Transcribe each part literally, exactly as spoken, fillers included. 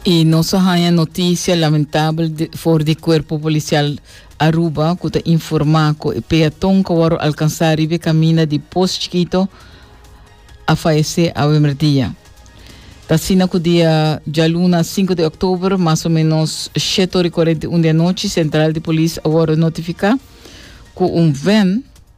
E nossa rainha notícia lamentável de, for de corpo policial Aruba, que está informado que o peatão que vai alcançar e caminha de Poço Chiquito a falecer a emergência. Está sendo que o dia de luna cinco de outubro, mais ou menos sete horas e quarenta e uma da noite, Central de Polícia agora notifica que um van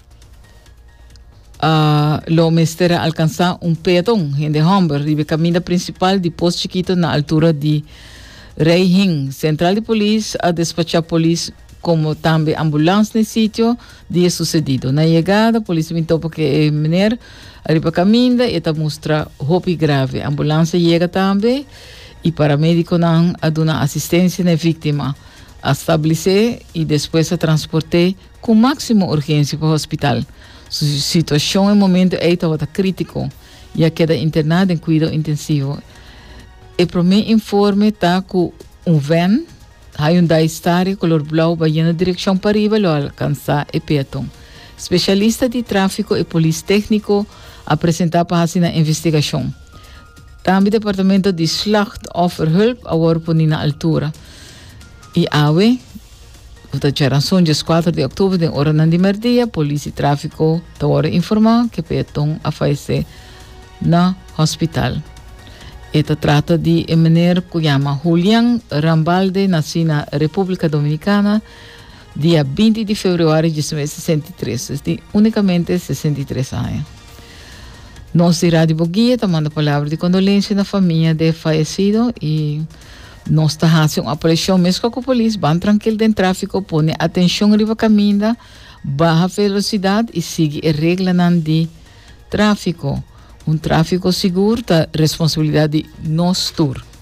Uh, lo mestre alcançar um peatão em Humber, de caminho principal de Poço Chiquito na altura de Rei Hing. Central de Polícia a despachar polícia como também ambulância no sítio dia sucedido. Na chegada, a polícia me topa que é menor arriba caminho e está mostra roupa grave. A ambulância chega também e paramédico não a dar assistência na vítima, a estabelecer e depois a transportar com máxima urgência para o hospital. A situação em momento é estava crítico e a queda internada em cuidado intensivo. E para mim informe tá que um van Hyundai Staria color blau vai na direção para riba lo alcançar e peatão. Especialista de tráfego e polícia técnico apresentar para a investigação. Também o departamento de slachtofferhulp agora por na altura. E awe da geração de quatro de outubro, de hora de merdia, polícia e tráfico está agora informar que peatão a falecer no hospital. Esta trata de um menino que chama Julián Rambalde, nascido na República Dominicana, dia vinte de fevereiro de sessenta e três, de unicamente sessenta e três anos. Nós de Rádio Boguia tomando a palavra de condolência na família do falecido e nós estamos fazendo uma aparição mesmo com a polícia, bem tranquilo dentro do tráfico, põe atenção no caminho, baixa velocidade e siga a regra de tráfico. Um tráfico seguro é responsabilidade de nós todos.